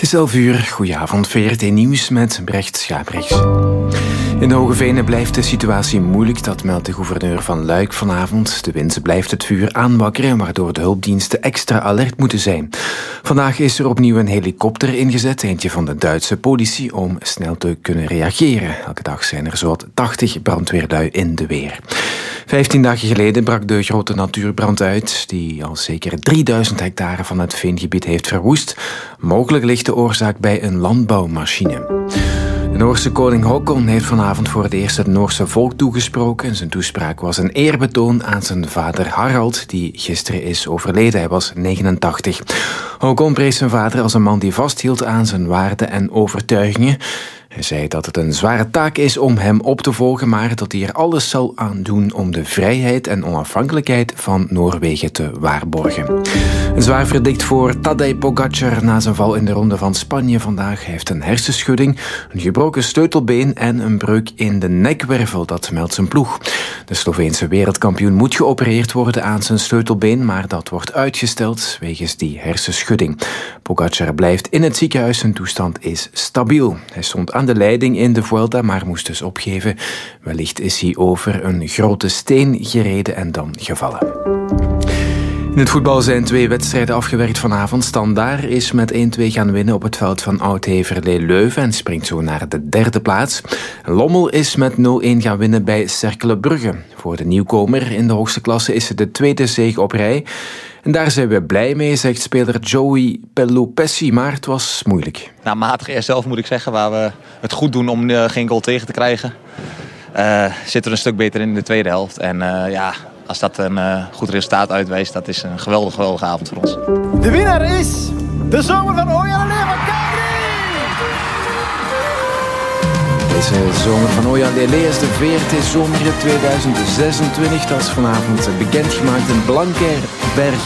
is 11:00. Goedenavond, VRT Nieuws met Brecht Schaprechts. In de Hoge Venen blijft de situatie moeilijk, dat meldt de gouverneur van Luik vanavond. De wind blijft het vuur aanwakkeren, waardoor de hulpdiensten extra alert moeten zijn. Vandaag is er opnieuw een helikopter ingezet, eentje van de Duitse politie, om snel te kunnen reageren. Elke dag zijn er zowat 80 brandweerlui in de weer. 15 dagen geleden brak de grote natuurbrand uit, die al zeker 3000 hectare van het veengebied heeft verwoest. Mogelijk ligt de oorzaak bij een landbouwmachine. De Noorse koning Håkon heeft vanavond voor het eerst het Noorse volk toegesproken. Zijn toespraak was een eerbetoon aan zijn vader Harald, die gisteren is overleden. Hij was 89. Håkon prees zijn vader als een man die vasthield aan zijn waarden en overtuigingen. Hij zei dat het een zware taak is om hem op te volgen, maar dat hij er alles zal aan doen om de vrijheid en onafhankelijkheid van Noorwegen te waarborgen. Een zwaar verdikt voor Tadej Pogačar na zijn val in de Ronde van Spanje vandaag. Hij heeft een hersenschudding, een gebroken sleutelbeen en een breuk in de nekwervel, dat meldt zijn ploeg. De Sloveense wereldkampioen moet geopereerd worden aan zijn sleutelbeen, maar dat wordt uitgesteld wegens die hersenschudding. Pogačar blijft in het ziekenhuis, zijn toestand is stabiel. Hij stond aan de leiding in de Vuelta, maar moest dus opgeven. Wellicht is hij over een grote steen gereden en dan gevallen. In het voetbal zijn 2 wedstrijden afgewerkt vanavond. Standaard is met 1-2 gaan winnen op het veld van Oud-Heverlee Leuven en springt zo naar de 3e plaats. Lommel is met 0-1 gaan winnen bij Cercle Brugge. Voor de nieuwkomer in de hoogste klasse is het de 2e zege op rij. En daar zijn we blij mee, zegt speler Joey Pelupessi, maar het was moeilijk. Nou, matig eerst zelf moet ik zeggen, waar we het goed doen om geen goal tegen te krijgen. Zitten we een stuk beter in de tweede helft. En als dat een goed resultaat uitwijst, dat is een geweldige avond voor ons. De winnaar is de zomer van Oya Lele van Cabri! Deze zomer van Oya Lele is de VRT Zomerrit 2026. Dat is vanavond bekendgemaakt in Blankenberg